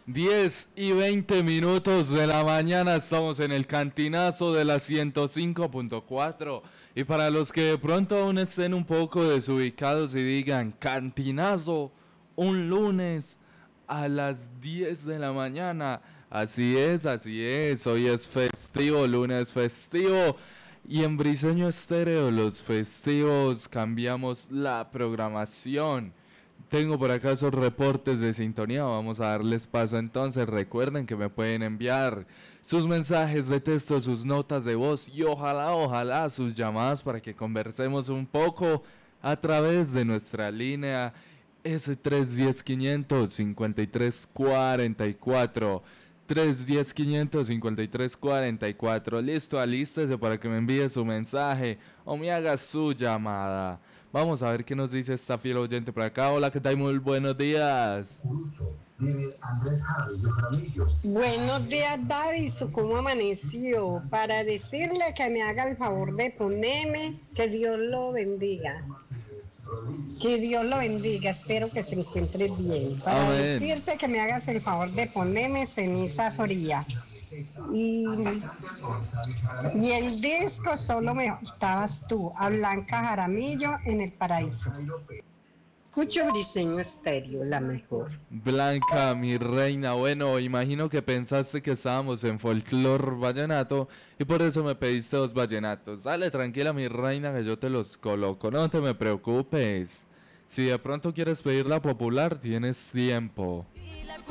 10:20 de la mañana, estamos en el cantinazo de la 105.4. Y para los que de pronto aún estén un poco desubicados y digan cantinazo, un lunes a las 10 de la mañana. Así es, hoy es festivo, lunes festivo. Y en Briseño Estéreo, los festivos, cambiamos la programación. Tengo por acá esos reportes de sintonía, vamos a darles paso entonces. Recuerden que me pueden enviar sus mensajes de texto, sus notas de voz y ojalá sus llamadas para que conversemos un poco a través de nuestra línea S310-500-5344. 310-500-5344. Listo, alístese para que me envíe su mensaje o me haga su llamada. Vamos a ver qué nos dice esta fiel oyente por acá. Hola, ¿qué tal? Muy buenos días. Buenos días, David. ¿Cómo amaneció? Para decirle que me haga el favor de ponerme, que Dios lo bendiga. Que Dios lo bendiga, espero que se encuentre bien. Para Amén. decirte que me hagas el favor de ponerme ceniza fría. Y, y el disco solo me faltabas tú, a Blanca Jaramillo en el paraíso. Escucho Briseño Estéreo, la mejor. Blanca, mi reina. Bueno, imagino que pensaste que estábamos en folclor vallenato y por eso me pediste dos vallenatos. Dale, tranquila, mi reina, que yo te los coloco. No te me preocupes. Si de pronto quieres pedir la popular, tienes tiempo.